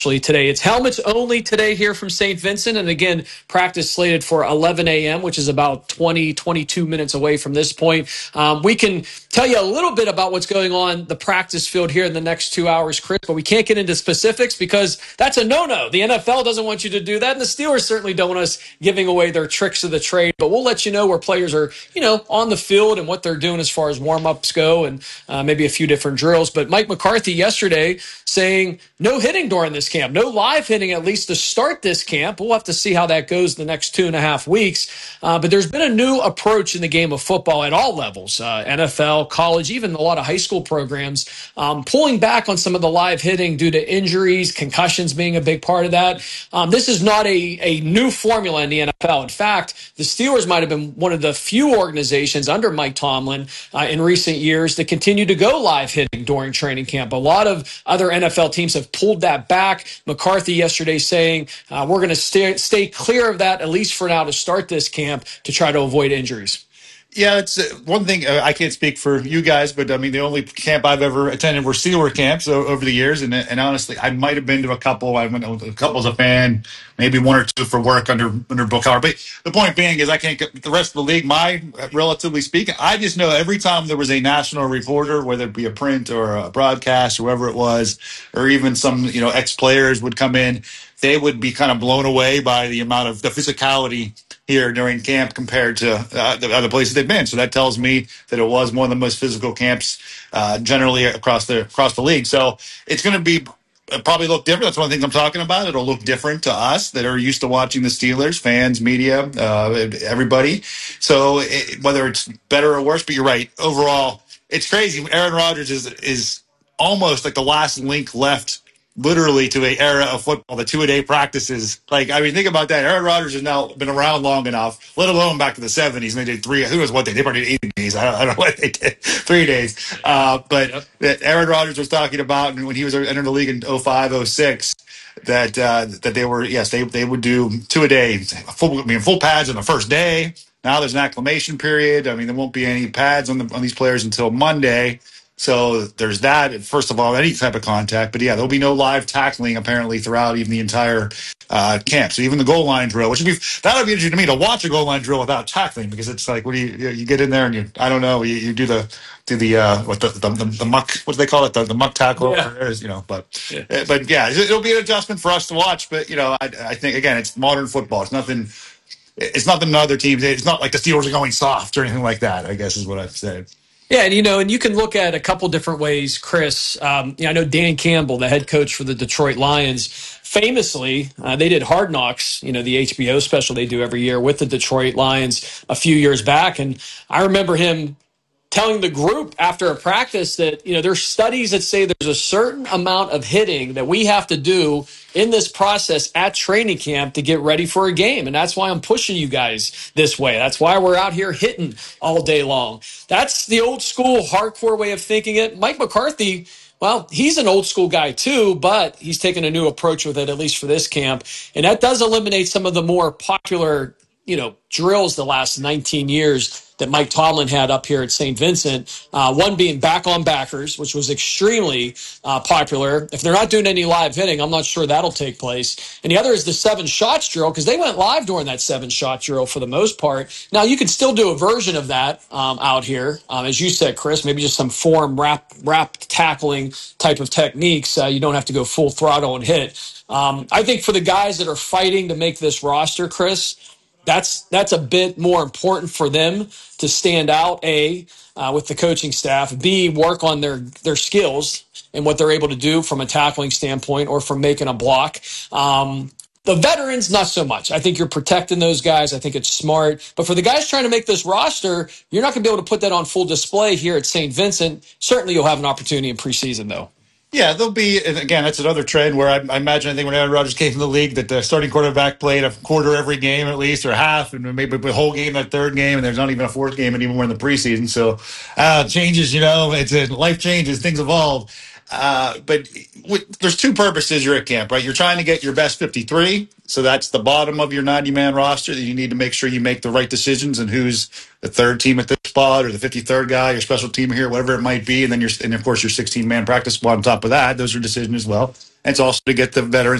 Today. It's helmets only today here from St. Vincent. And again, practice slated for 11 a.m., which is about 22 minutes away from this point. We can tell you a little bit about what's going on the practice field here in the next 2 hours, Chris, but we can't get into specifics because that's a no-no. The NFL doesn't want you to do that, and the Steelers certainly don't want us giving away their tricks of the trade. But we'll let you know where players are, on the field and what they're doing as far as warm-ups go and maybe a few different drills. But Mike McCarthy yesterday saying no hitting during this camp, no live hitting at least to start this camp. We'll have to see how that goes the next 2.5 weeks. But there's been a new approach in the game of football at all levels, NFL, college, even a lot of high school programs, pulling back on some of the live hitting due to injuries, concussions being a big part of that. This is not a new formula in the NFL. In fact, the Steelers might have been one of the few organizations under Mike Tomlin in recent years that continue to go live hitting during training camp. A lot of other NFL teams have pulled that back. McCarthy yesterday saying we're going to stay clear of that, at least for now, to start this camp to try to avoid injuries. Yeah, it's one thing. I can't speak for you guys, but I mean, the only camp I've ever attended were Steeler camps over the years. And honestly, I might have been to a couple. I went to a couple as a fan, maybe one or two for work under Bill Cowher. But the point being is I can't get the rest of the league. Relatively speaking, I just know every time there was a national reporter, whether it be a print or a broadcast, whoever it was, or even some, ex-players would come in, they would be kind of blown away by the amount of the physicality here during camp compared to the other places they've been. So that tells me that it was one of the most physical camps generally across the league. So it's going to be probably look different. That's one of the things I'm talking about. It'll look different to us that are used to watching the Steelers, fans, media, everybody. So whether it's better or worse, but you're right. Overall, it's crazy. Aaron Rodgers is almost like the last link left literally to an era of football, the 2-a-day practices. Think about that. Aaron Rodgers has now been around long enough, let alone back to the 70s. And they did 3, who knows what they probably did 8 days. I don't know what they did, 3 days. But Aaron Rodgers was talking about when he was entering the league in 05, 06, that they were, yes, they would do 2-a-day, full pads on the first day. Now there's an acclimation period. I mean, there won't be any pads on these players until Monday. So there's that, first of all, any type of contact. But, yeah, there'll be no live tackling, apparently, throughout even the entire camp. So even the goal line drill, that would be interesting to me to watch a goal line drill without tackling, because it's like, what do you get in there and you do the muck, what do they call it? The muck tackle, Yeah. But yeah, it'll be an adjustment for us to watch. But, I think, again, it's modern football. It's nothing other teams. It's not like the Steelers are going soft or anything like that, I guess is what I've said. Yeah, and you can look at a couple different ways, Chris. I know Dan Campbell, the head coach for the Detroit Lions, famously, they did Hard Knocks, the HBO special they do every year with the Detroit Lions a few years back. And I remember him telling the group after a practice that, there's studies that say there's a certain amount of hitting that we have to do in this process at training camp to get ready for a game. And that's why I'm pushing you guys this way. That's why we're out here hitting all day long. That's the old school hardcore way of thinking it. Mike McCarthy, well, he's an old school guy too, but he's taken a new approach with it, at least for this camp. And that does eliminate some of the more popular drills the last 19 years that Mike Tomlin had up here at St. Vincent. One being back on backers, which was extremely popular. If they're not doing any live hitting, I'm not sure that'll take place. And the other is the 7 shots drill, because they went live during that 7 shot drill for the most part. Now, you can still do a version of that out here. As you said, Chris, maybe just some form wrap tackling type of techniques. You don't have to go full throttle and hit. I think for the guys that are fighting to make this roster, Chris, that's a bit more important for them to stand out, A, with the coaching staff, B, work on their skills and what they're able to do from a tackling standpoint or from making a block. The veterans, not so much. I think you're protecting those guys. I think it's smart. But for the guys trying to make this roster, you're not going to be able to put that on full display here at St. Vincent. Certainly you'll have an opportunity in preseason, though. Yeah, there'll be, and again, that's another trend where I imagine, I think when Aaron Rodgers came in the league, that the starting quarterback played a quarter every game at least, or half, and maybe the whole game that third game, and there's not even a fourth game anymore in the preseason. So changes, life changes, things evolve. But there's two purposes you're at camp, right? You're trying to get your best 53. So that's the bottom of your 90-man roster that you need to make sure you make the right decisions and who's the third team at this spot or the 53rd guy, your special team here, whatever it might be. And then of course, your 16-man practice squad on top of that. Those are decisions as well. And it's also to get the veterans